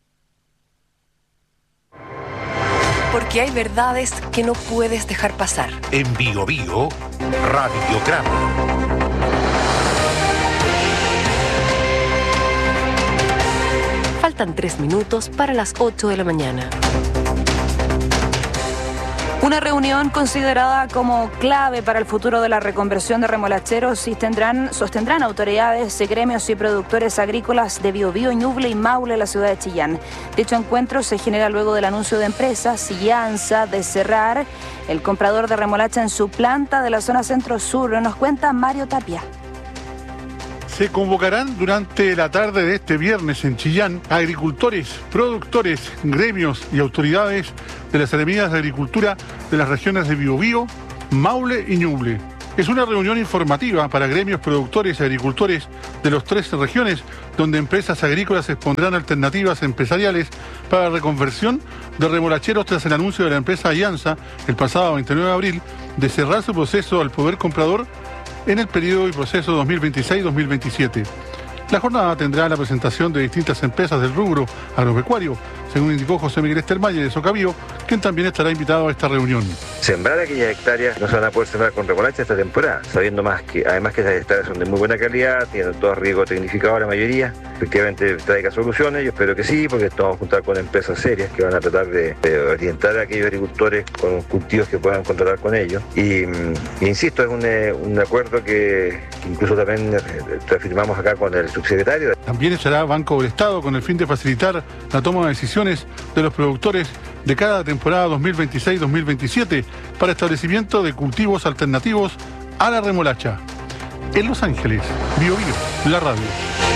Porque hay verdades que no puedes dejar pasar. En Bio Bio, Radiograma. Faltan tres minutos para las ocho de la mañana. Una reunión considerada como clave para el futuro de la reconversión de remolacheros y tendrán, sostendrán autoridades, gremios y productores agrícolas de Biobío, Ñuble y Maule en la ciudad de Chillán. Dicho encuentro se genera luego del anuncio de empresas Yansa de cerrar el comprador de remolacha en su planta de la zona centro-sur. Nos cuenta Mario Tapia. Se convocarán durante la tarde de este viernes en Chillán a agricultores, productores, gremios y autoridades de las Seremías de Agricultura de las regiones de Biobío, Maule y Ñuble. Es una reunión informativa para gremios, productores y agricultores de las tres regiones, donde empresas agrícolas expondrán alternativas empresariales para la reconversión de remolacheros tras el anuncio de la empresa Yansa el pasado veintinueve de abril de cerrar su proceso al poder comprador en el periodo y proceso dos mil veintiséis dos mil veintisiete. La jornada tendrá la presentación de distintas empresas del rubro agropecuario, según indicó José Miguel Estermalle de Socavío, quien también estará invitado a esta reunión. Sembrar aquellas hectáreas no se van a poder sembrar con remolacha esta temporada, sabiendo más que además que esas hectáreas son de muy buena calidad, tienen todo riego tecnificado la mayoría. Efectivamente traiga soluciones, yo espero que sí, porque esto vamos a juntar con empresas serias que van a tratar de, de orientar a aquellos agricultores con cultivos que puedan contratar con ellos. Y, y insisto, es un, un acuerdo que incluso también reafirmamos acá con el subsecretario. También estará Banco del Estado con el fin de facilitar la toma de decisiones de los productores de cada temporada dos mil veintiséis dos mil veintisiete para establecimiento de cultivos alternativos a la remolacha. En Los Ángeles, Bio Bio, la radio.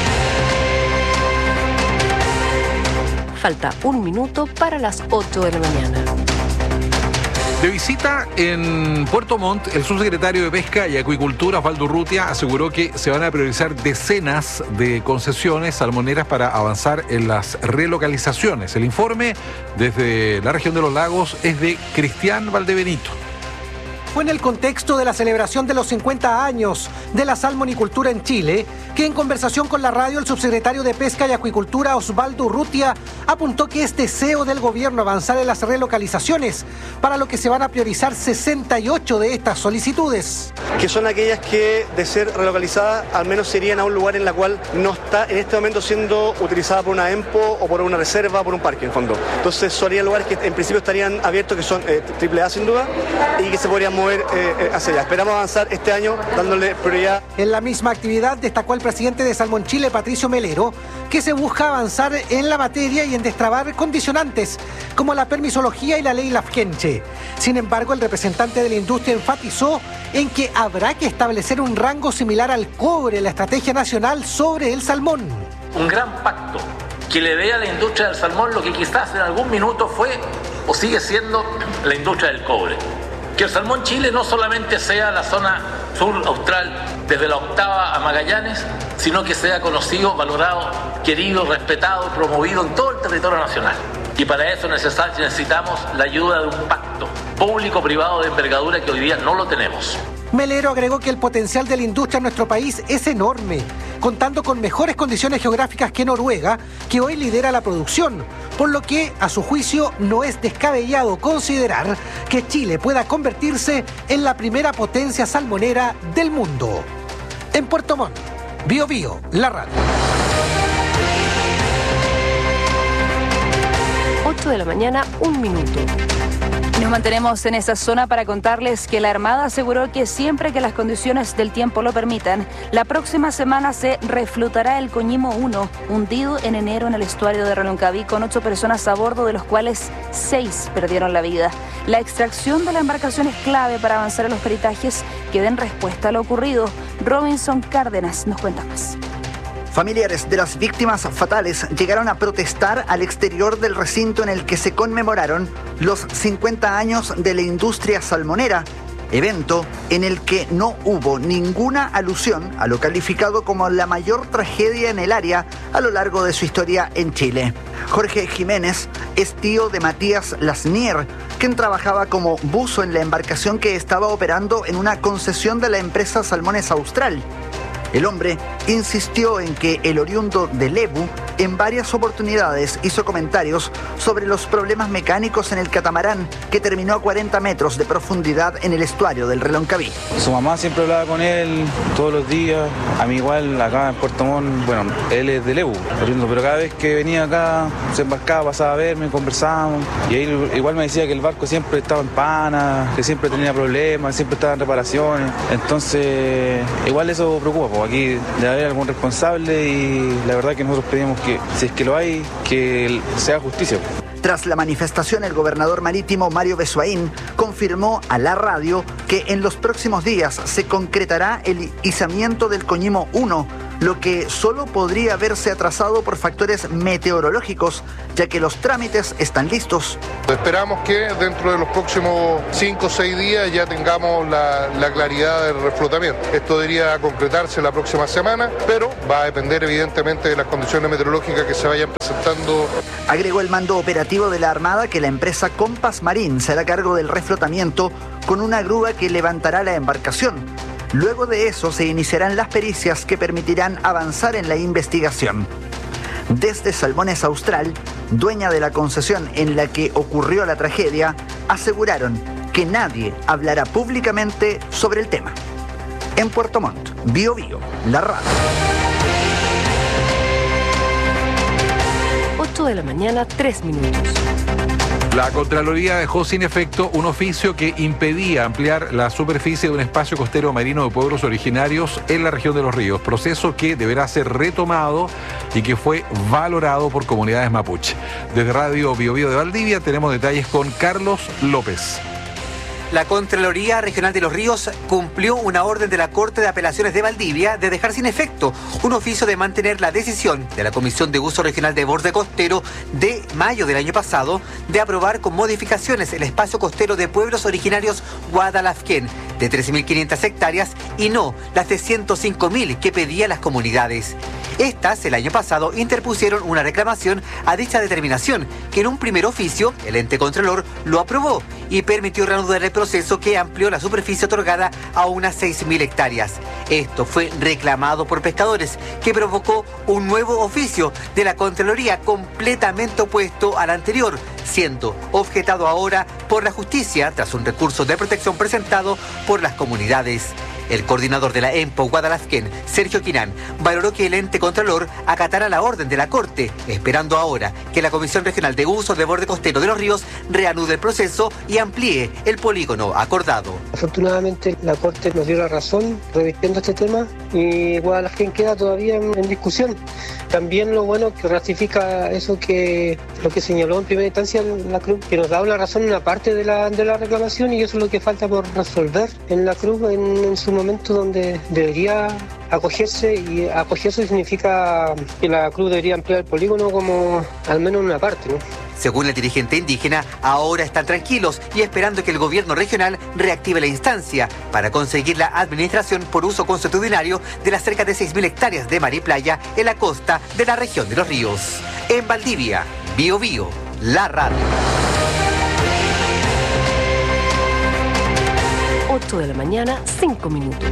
Falta un minuto para las ocho de la mañana. De visita en Puerto Montt, el subsecretario de Pesca y Acuicultura, Osvaldo Urrutia, aseguró que se van a priorizar decenas de concesiones salmoneras para avanzar en las relocalizaciones. El informe desde la región de los lagos es de Cristian Valdebenito. Fue en el contexto de la celebración de los cincuenta años de la salmonicultura en Chile que en conversación con la radio el subsecretario de Pesca y Acuicultura Osvaldo Urrutia apuntó que es deseo del gobierno avanzar en las relocalizaciones, para lo que se van a priorizar sesenta y ocho de estas solicitudes. Que son aquellas que, de ser relocalizadas, al menos serían a un lugar en la cual no está en este momento siendo utilizada por una EMPO o por una reserva o por un parque en fondo. Entonces serían lugares que en principio estarían abiertos, que son eh, triple A sin duda, y que se podrían mover eh, hacia allá. Esperamos avanzar este año dándole prioridad. En la misma actividad destacó el presidente de Salmón Chile, Patricio Melero, que se busca avanzar en la materia y en destrabar condicionantes como la permisología y la ley Lafkenche. Sin embargo, el representante de la industria enfatizó en que habrá que establecer un rango similar al cobre en la estrategia nacional sobre el salmón. Un gran pacto que le dé a la industria del salmón lo que quizás en algún minuto fue o sigue siendo la industria del cobre. Que el Salmón Chile no solamente sea la zona sur austral, desde la octava a Magallanes, sino que sea conocido, valorado, querido, respetado, promovido en todo el territorio nacional. Y para eso necesitamos la ayuda de un pacto público-privado de envergadura que hoy día no lo tenemos. Melero agregó que el potencial de la industria en nuestro país es enorme, contando con mejores condiciones geográficas que Noruega, que hoy lidera la producción, por lo que, a su juicio, no es descabellado considerar que Chile pueda convertirse en la primera potencia salmonera del mundo. En Puerto Montt, Bio Bio, la radio. ocho de la mañana, un minuto. Nos mantenemos en esa zona para contarles que la Armada aseguró que siempre que las condiciones del tiempo lo permitan, la próxima semana se reflotará el Coñimo uno, hundido en enero en el estuario de Reloncaví con ocho personas a bordo, de los cuales seis perdieron la vida. La extracción de la embarcación es clave para avanzar en los peritajes que den respuesta a lo ocurrido. Robinson Cárdenas nos cuenta más. Familiares de las víctimas fatales llegaron a protestar al exterior del recinto en el que se conmemoraron los cincuenta años de la industria salmonera, evento en el que no hubo ninguna alusión a lo calificado como la mayor tragedia en el área a lo largo de su historia en Chile. Jorge Jiménez es tío de Matías Lasnier, quien trabajaba como buzo en la embarcación que estaba operando en una concesión de la empresa Salmones Austral. El hombre insistió en que el oriundo de Lebu en varias oportunidades hizo comentarios sobre los problemas mecánicos en el catamarán que terminó a cuarenta metros de profundidad en el estuario del Reloncaví. Su mamá siempre hablaba con él todos los días. A mí igual acá en Puerto Montt, bueno, él es de Lebu, oriundo, pero cada vez que venía acá se embarcaba, pasaba a verme, conversábamos. Y él igual me decía que el barco siempre estaba en pana, que siempre tenía problemas, siempre estaba en reparaciones. Entonces, igual eso preocupa. Aquí debe haber algún responsable y la verdad que nosotros pedimos que, si es que lo hay, que se haga justicia. Tras la manifestación, el gobernador marítimo Mario Besuaín confirmó a la radio que en los próximos días se concretará el izamiento del Coñimo uno, lo que solo podría verse atrasado por factores meteorológicos, ya que los trámites están listos. Esperamos que dentro de los próximos cinco o seis días ya tengamos la, la claridad del reflotamiento. Esto debería concretarse la próxima semana, pero va a depender evidentemente de las condiciones meteorológicas que se vayan presentando. Agregó el mando operativo de la Armada que la empresa Compass Marine se hará cargo del reflotamiento con una grúa que levantará la embarcación. Luego de eso se iniciarán las pericias que permitirán avanzar en la investigación. Desde Salmones Austral, dueña de la concesión en la que ocurrió la tragedia, aseguraron que nadie hablará públicamente sobre el tema. En Puerto Montt, Bio Bio, la radio. ocho de la mañana, tres minutos. La Contraloría dejó sin efecto un oficio que impedía ampliar la superficie de un espacio costero marino de pueblos originarios en la región de Los Ríos, proceso que deberá ser retomado y que fue valorado por comunidades mapuche. Desde Radio Bio Bio de Valdivia tenemos detalles con Carlos López. La Contraloría Regional de Los Ríos cumplió una orden de la Corte de Apelaciones de Valdivia de dejar sin efecto un oficio de mantener la decisión de la Comisión de Uso Regional de Borde Costero de mayo del año pasado de aprobar con modificaciones el espacio costero de pueblos originarios Guadalafquén de trece mil quinientas hectáreas y no las de ciento cinco mil que pedían las comunidades. Estas, el año pasado, interpusieron una reclamación a dicha determinación, que en un primer oficio, el ente contralor lo aprobó y permitió reanudar el proceso que amplió la superficie otorgada a unas seis mil hectáreas. Esto fue reclamado por pescadores, que provocó un nuevo oficio de la Contraloría completamente opuesto al anterior, siendo objetado ahora por la justicia tras un recurso de protección presentado por las comunidades. El coordinador de la EMPO Guadalafquén, Sergio Quinán, valoró que el ente contralor acatara la orden de la Corte, esperando ahora que la Comisión Regional de Uso de Borde Costero de Los Ríos reanude el proceso y amplíe el polígono acordado. Afortunadamente la Corte nos dio la razón revirtiendo este tema y Guadalafquén queda todavía en, en discusión. También lo bueno que ratifica eso que lo que señaló en primera instancia la Cruz, que nos da la razón en una parte de la, de la reclamación y eso es lo que falta por resolver en la Cruz en, en su momento donde debería acogerse, y acogerse significa que la Cruz debería ampliar el polígono como al menos una parte, ¿no? Según el dirigente indígena, ahora están tranquilos y esperando que el gobierno regional reactive la instancia para conseguir la administración por uso consuetudinario de las cerca de seis mil hectáreas de mar y playa en la costa de la región de Los Ríos. En Valdivia, Bio Bio, la radio. ocho de la mañana, cinco minutos.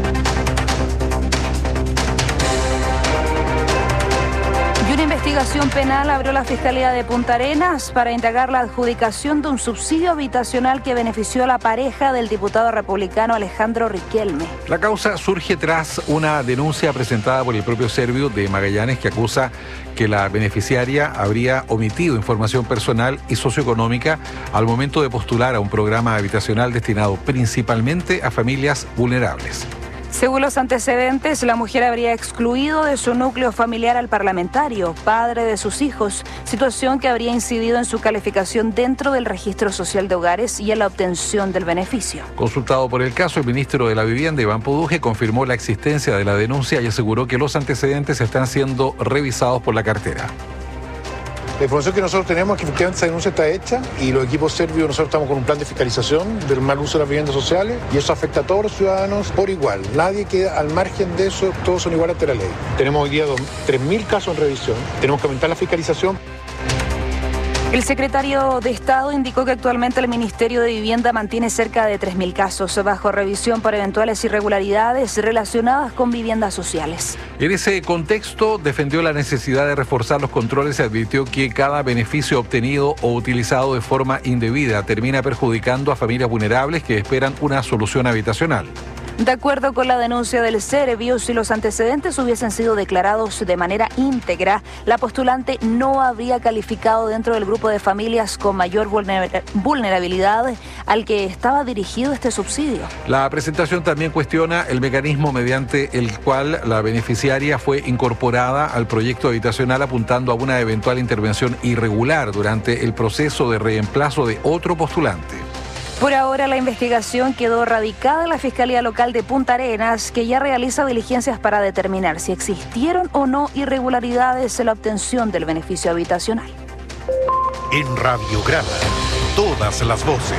Y una investigación penal abrió la Fiscalía de Punta Arenas para indagar la adjudicación de un subsidio habitacional que benefició a la pareja del diputado republicano Alejandro Riquelme. La causa surge tras una denuncia presentada por el propio Servio de Magallanes que acusa que la beneficiaria habría omitido información personal y socioeconómica al momento de postular a un programa habitacional destinado principalmente a familias vulnerables. Según los antecedentes, la mujer habría excluido de su núcleo familiar al parlamentario, padre de sus hijos, situación que habría incidido en su calificación dentro del registro social de hogares y en la obtención del beneficio. Consultado por el caso, el ministro de la Vivienda, Iván Poduje, confirmó la existencia de la denuncia y aseguró que los antecedentes están siendo revisados por la cartera. La información que nosotros tenemos es que efectivamente esa denuncia está hecha y los equipos serbios, nosotros estamos con un plan de fiscalización del mal uso de las viviendas sociales y eso afecta a todos los ciudadanos por igual. Nadie queda al margen de eso, todos son iguales ante la ley. Tenemos hoy día tres mil casos en revisión, tenemos que aumentar la fiscalización. El secretario de Estado indicó que actualmente el Ministerio de Vivienda mantiene cerca de tres mil casos bajo revisión por eventuales irregularidades relacionadas con viviendas sociales. En ese contexto, defendió la necesidad de reforzar los controles y advirtió que cada beneficio obtenido o utilizado de forma indebida termina perjudicando a familias vulnerables que esperan una solución habitacional. De acuerdo con la denuncia del Serbio, si los antecedentes hubiesen sido declarados de manera íntegra, la postulante no habría calificado dentro del grupo de familias con mayor vulnerabilidad al que estaba dirigido este subsidio. La presentación también cuestiona el mecanismo mediante el cual la beneficiaria fue incorporada al proyecto habitacional, apuntando a una eventual intervención irregular durante el proceso de reemplazo de otro postulante. Por ahora, la investigación quedó radicada en la Fiscalía Local de Punta Arenas, que ya realiza diligencias para determinar si existieron o no irregularidades en la obtención del beneficio habitacional. En Radiograma, todas las voces.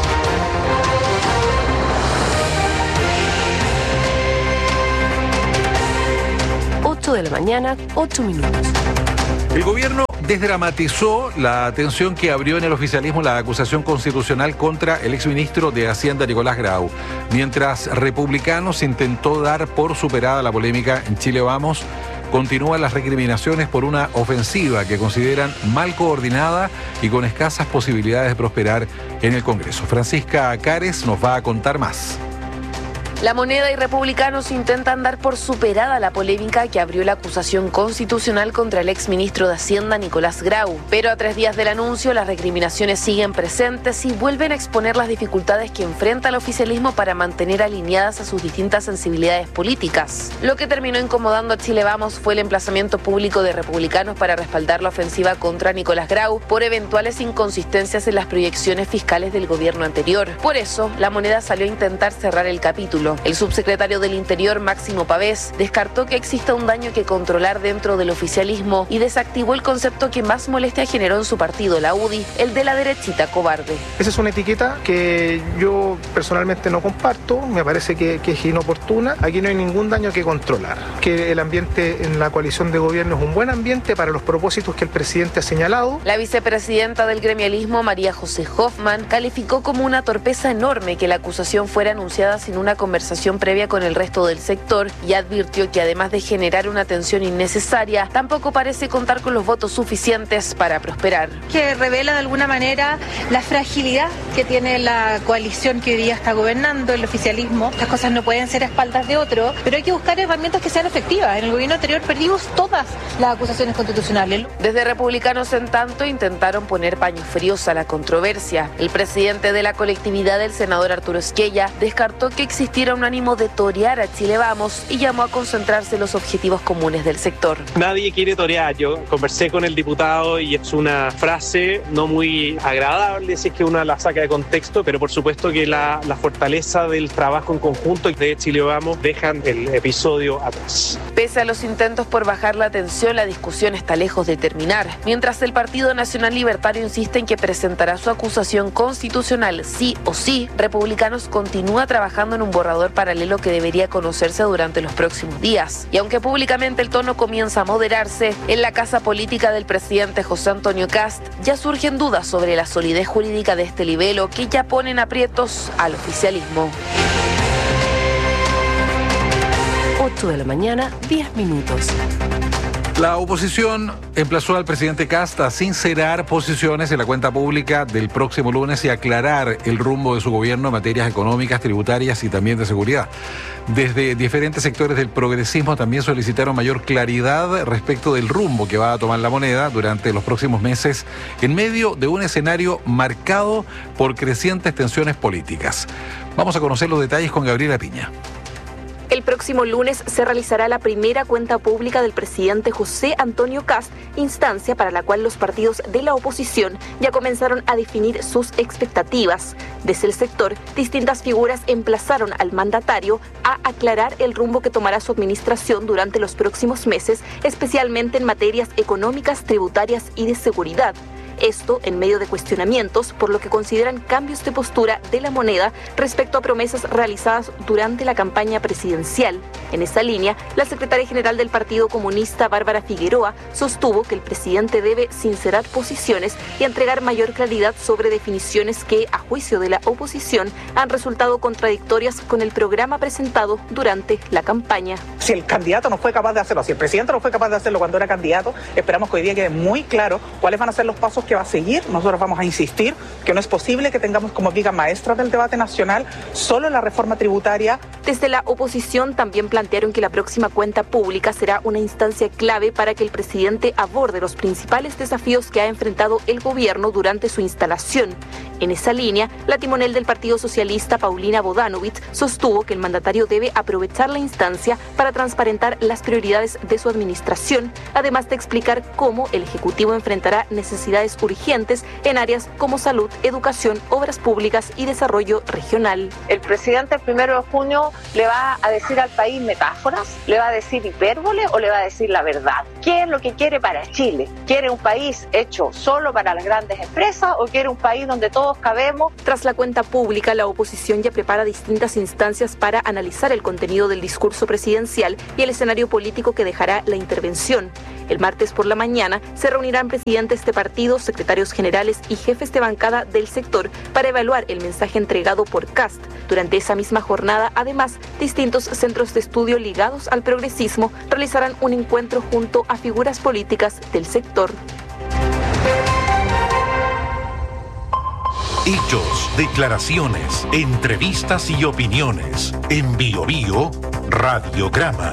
ocho de la mañana, ocho minutos. El gobierno desdramatizó la atención que abrió en el oficialismo la acusación constitucional contra el exministro de Hacienda, Nicolás Grau. Mientras Republicanos intentó dar por superada la polémica en Chile Vamos, continúan las recriminaciones por una ofensiva que consideran mal coordinada y con escasas posibilidades de prosperar en el Congreso. Francisca Cares nos va a contar más. La Moneda y Republicanos intentan dar por superada la polémica que abrió la acusación constitucional contra el exministro de Hacienda, Nicolás Grau. Pero a tres días del anuncio, las recriminaciones siguen presentes y vuelven a exponer las dificultades que enfrenta el oficialismo para mantener alineadas a sus distintas sensibilidades políticas. Lo que terminó incomodando a Chile Vamos fue el emplazamiento público de Republicanos para respaldar la ofensiva contra Nicolás Grau por eventuales inconsistencias en las proyecciones fiscales del gobierno anterior. Por eso, la Moneda salió a intentar cerrar el capítulo. El subsecretario del Interior, Máximo Pavés, descartó que exista un daño que controlar dentro del oficialismo y desactivó el concepto que más molestia generó en su partido, la U D I, el de la derechita cobarde. Esa es una etiqueta que yo personalmente no comparto, me parece que, que es inoportuna. Aquí no hay ningún daño que controlar. Que el ambiente en la coalición de gobierno es un buen ambiente para los propósitos que el presidente ha señalado. La vicepresidenta del gremialismo, María José Hoffman, calificó como una torpeza enorme que la acusación fuera anunciada sin una conversación conversación previa con el resto del sector y advirtió que además de generar una tensión innecesaria, tampoco parece contar con los votos suficientes para prosperar. Que revela de alguna manera la fragilidad que tiene la coalición que hoy día está gobernando, el oficialismo. Las cosas no pueden ser a espaldas de otro, pero hay que buscar herramientas que sean efectivas. En el gobierno anterior perdimos todas las acusaciones constitucionales. Desde Republicanos, en tanto, intentaron poner paños fríos a la controversia. El presidente de la colectividad, el senador Arturo Esquella, descartó que existiera un ánimo de torear a Chile Vamos y llamó a concentrarse en los objetivos comunes del sector. Nadie quiere torear. Yo conversé con el diputado y es una frase no muy agradable si es que uno la saca de contexto, pero por supuesto que la, la fortaleza del trabajo en conjunto de Chile Vamos dejan el episodio atrás. Pese a los intentos por bajar la tensión, la discusión está lejos de terminar. Mientras el Partido Nacional Libertario insiste en que presentará su acusación constitucional sí o sí, Republicanos continúa trabajando en un borrador paralelo que debería conocerse durante los próximos días. Y aunque públicamente el tono comienza a moderarse, en la casa política del presidente José Antonio Kast ya surgen dudas sobre la solidez jurídica de este libelo que ya ponen aprietos al oficialismo. ocho de la mañana, diez minutos. La oposición emplazó al presidente Kast a sincerar posiciones en la cuenta pública del próximo lunes y aclarar el rumbo de su gobierno en materias económicas, tributarias y también de seguridad. Desde diferentes sectores del progresismo también solicitaron mayor claridad respecto del rumbo que va a tomar la moneda durante los próximos meses en medio de un escenario marcado por crecientes tensiones políticas. Vamos a conocer los detalles con Gabriela Piña. El próximo lunes se realizará la primera cuenta pública del presidente José Antonio Kast, instancia para la cual los partidos de la oposición ya comenzaron a definir sus expectativas. Desde el sector, distintas figuras emplazaron al mandatario a aclarar el rumbo que tomará su administración durante los próximos meses, especialmente en materias económicas, tributarias y de seguridad. Esto en medio de cuestionamientos por lo que consideran cambios de postura de la moneda respecto a promesas realizadas durante la campaña presidencial. En esa línea, la secretaria general del Partido Comunista, Bárbara Figueroa, sostuvo que el presidente debe sincerar posiciones y entregar mayor claridad sobre definiciones que, a juicio de la oposición, han resultado contradictorias con el programa presentado durante la campaña. Si el candidato no fue capaz de hacerlo, si el presidente no fue capaz de hacerlo cuando era candidato, esperamos que hoy día quede muy claro cuáles van a ser los pasos que va a seguir. Nosotros vamos a insistir que no es posible que tengamos como viga maestra del debate nacional solo la reforma tributaria. Desde la oposición también plantearon que la próxima cuenta pública será una instancia clave para que el presidente aborde los principales desafíos que ha enfrentado el gobierno durante su instalación. En esa línea, la timonel del Partido Socialista, Paulina Bodanovich, sostuvo que el mandatario debe aprovechar la instancia para transparentar las prioridades de su administración, además de explicar cómo el Ejecutivo enfrentará necesidades urgentes en áreas como salud, educación, obras públicas y desarrollo regional. El presidente el primero de junio le va a decir al país metáforas, le va a decir hipérbole o le va a decir la verdad. ¿Qué es lo que quiere para Chile? ¿Quiere un país hecho solo para las grandes empresas o quiere un país donde todos cabemos? Tras la cuenta pública, la oposición ya prepara distintas instancias para analizar el contenido del discurso presidencial y el escenario político que dejará la intervención. El martes por la mañana se reunirán presidentes de partidos, secretarios generales y jefes de bancada del sector para evaluar el mensaje entregado por Kast. Durante esa misma jornada, además, distintos centros de estudio ligados al progresismo realizarán un encuentro junto a figuras políticas del sector. Hechos, declaraciones, entrevistas y opiniones. En Bio Bio, Radiograma.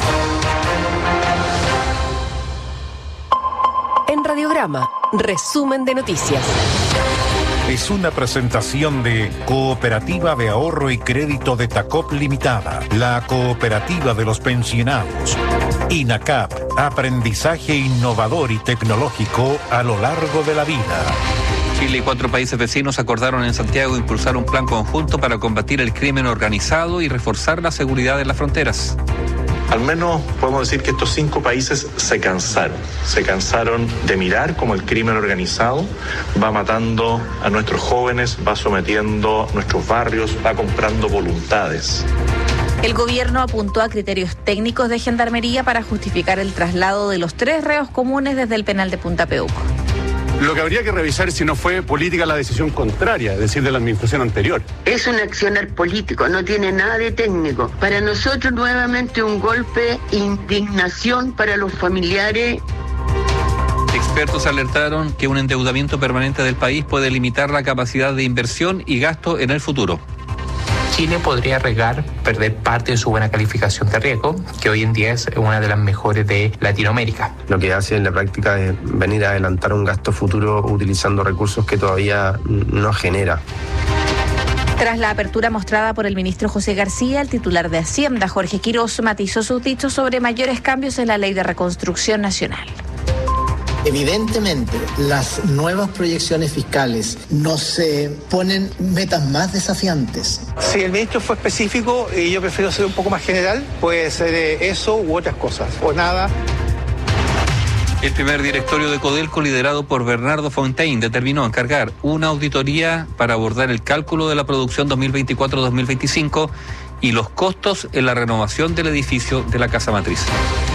En Radiograma, resumen de noticias. Es una presentación de Cooperativa de Ahorro y Crédito de Tacop Limitada, la cooperativa de los pensionados. INACAP, aprendizaje innovador y tecnológico a lo largo de la vida. Chile y cuatro países vecinos acordaron en Santiago impulsar un plan conjunto para combatir el crimen organizado y reforzar la seguridad en las fronteras. Al menos podemos decir que estos cinco países se cansaron, se cansaron de mirar cómo el crimen organizado va matando a nuestros jóvenes, va sometiendo nuestros barrios, va comprando voluntades. El gobierno apuntó a criterios técnicos de gendarmería para justificar el traslado de los tres reos comunes desde el penal de Punta Peuco. Lo que habría que revisar es si no fue política la decisión contraria, es decir, de la administración anterior. Es un accionar político, no tiene nada de técnico. Para nosotros nuevamente un golpe, indignación para los familiares. Expertos alertaron que un endeudamiento permanente del país puede limitar la capacidad de inversión y gasto en el futuro. Chile podría arriesgar perder parte de su buena calificación de riesgo, que hoy en día es una de las mejores de Latinoamérica. Lo que hace en la práctica es venir a adelantar un gasto futuro utilizando recursos que todavía no genera. Tras la apertura mostrada por el ministro José García, el titular de Hacienda, Jorge Quiroz, matizó sus dichos sobre mayores cambios en la Ley de Reconstrucción Nacional. Evidentemente, las nuevas proyecciones fiscales nos eh, ponen metas más desafiantes. Si el ministro fue específico y yo prefiero ser un poco más general, puede ser eh, eso u otras cosas, o nada. El primer directorio de Codelco, liderado por Bernardo Fontaine, determinó encargar una auditoría para abordar el cálculo de la producción dos mil veinticuatro dos mil veinticinco y los costos en la renovación del edificio de la Casa Matriz.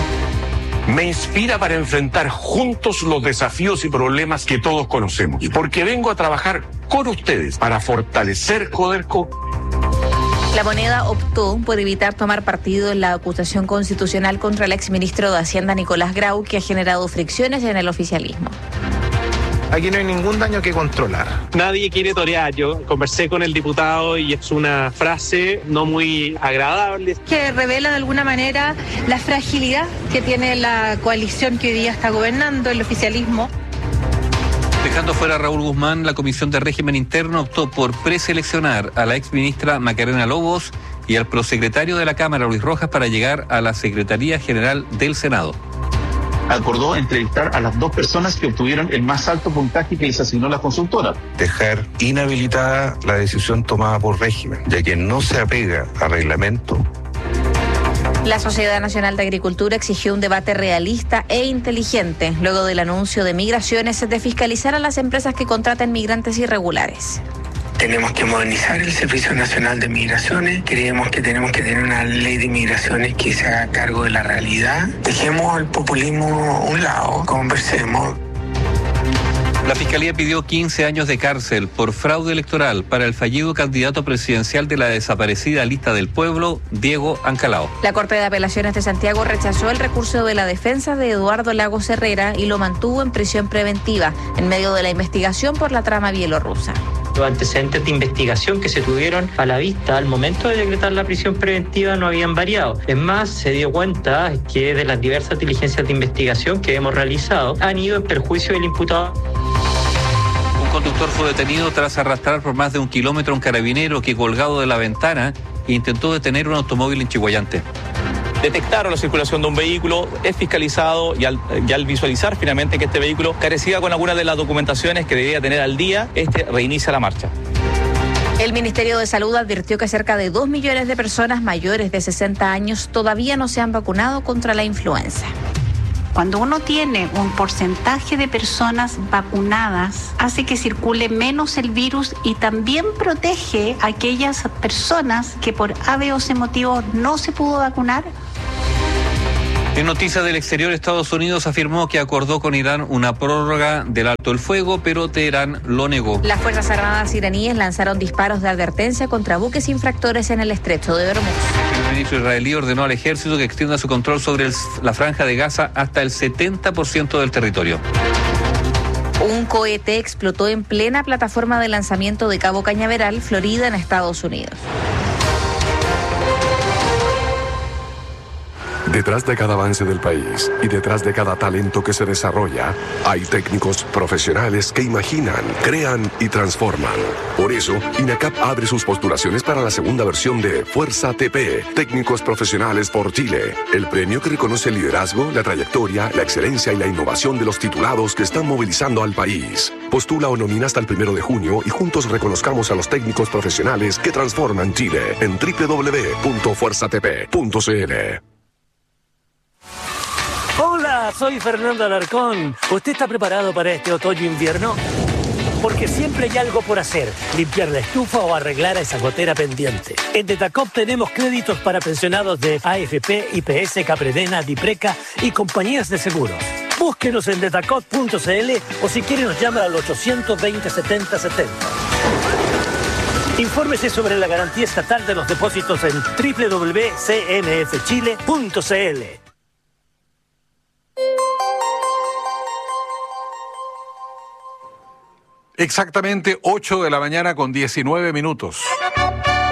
Me inspira para enfrentar juntos los desafíos y problemas que todos conocemos. Porque vengo a trabajar con ustedes para fortalecer Codelco. La Moneda optó por evitar tomar partido en la acusación constitucional contra el exministro de Hacienda Nicolás Grau, que ha generado fricciones en el oficialismo. Aquí no hay ningún daño que controlar. Nadie quiere torear. Yo conversé con el diputado y es una frase no muy agradable. Que revela de alguna manera la fragilidad que tiene la coalición que hoy día está gobernando, el oficialismo. Dejando fuera a Raúl Guzmán, la Comisión de Régimen Interno optó por preseleccionar a la exministra Macarena Lobos y al prosecretario de la Cámara, Luis Rojas, para llegar a la Secretaría General del Senado. Acordó entrevistar a las dos personas que obtuvieron el más alto puntaje que les asignó la consultora. Dejar inhabilitada la decisión tomada por régimen, ya que no se apega a reglamento. La Sociedad Nacional de Agricultura exigió un debate realista e inteligente luego del anuncio de Migraciones de fiscalizar a las empresas que contraten migrantes irregulares. Tenemos que modernizar el Servicio Nacional de Migraciones. Creemos que tenemos que tener una ley de migraciones que se haga cargo de la realidad. Dejemos el populismo a un lado, conversemos. La Fiscalía pidió quince años de cárcel por fraude electoral para el fallido candidato presidencial de la desaparecida Lista del Pueblo, Diego Ancalao. La Corte de Apelaciones de Santiago rechazó el recurso de la defensa de Eduardo Lagos Herrera y lo mantuvo en prisión preventiva en medio de la investigación por la trama bielorrusa. Los antecedentes de investigación que se tuvieron a la vista al momento de decretar la prisión preventiva no habían variado. Es más, se dio cuenta que de las diversas diligencias de investigación que hemos realizado han ido en perjuicio del imputado. Un conductor fue detenido tras arrastrar por más de un kilómetro a un carabinero que, colgado de la ventana, intentó detener un automóvil en Chihuayante. Detectaron la circulación de un vehículo, es fiscalizado y al, y al visualizar finalmente que este vehículo carecía con alguna de las documentaciones que debía tener al día, este reinicia la marcha. El Ministerio de Salud advirtió que cerca de dos millones de personas mayores de sesenta años todavía no se han vacunado contra la influenza. Cuando uno tiene un porcentaje de personas vacunadas, hace que circule menos el virus y también protege a aquellas personas que por A, B o C motivo no se pudo vacunar. En noticias del exterior, Estados Unidos afirmó que acordó con Irán una prórroga del alto el fuego, pero Teherán lo negó. Las Fuerzas Armadas iraníes lanzaron disparos de advertencia contra buques infractores en el estrecho de Hormuz. El ministro israelí ordenó al ejército que extienda su control sobre el, la franja de Gaza hasta el setenta por ciento del territorio. Un cohete explotó en plena plataforma de lanzamiento de Cabo Cañaveral, Florida, en Estados Unidos. Detrás de cada avance del país y detrás de cada talento que se desarrolla, hay técnicos profesionales que imaginan, crean y transforman. Por eso, INACAP abre sus postulaciones para la segunda versión de Fuerza T P, Técnicos Profesionales por Chile, el premio que reconoce el liderazgo, la trayectoria, la excelencia y la innovación de los titulados que están movilizando al país. Postula o nomina hasta el primero de junio y juntos reconozcamos a los técnicos profesionales que transforman Chile en doble u doble u doble u punto fuerza t p punto c l. Hola, soy Fernando Alarcón. ¿Usted está preparado para este otoño-invierno? Porque siempre hay algo por hacer, limpiar la estufa o arreglar esa gotera pendiente. En Detacop tenemos créditos para pensionados de A F P, I P S, Capredena, Dipreca y compañías de seguros. Búsquenos en detacop punto c l o si quiere nos llama al ochocientos veinte, setenta setenta. Infórmese sobre la garantía estatal de los depósitos en doble u doble u doble u punto c n f chile punto c l. Exactamente ocho de la mañana con diecinueve minutos.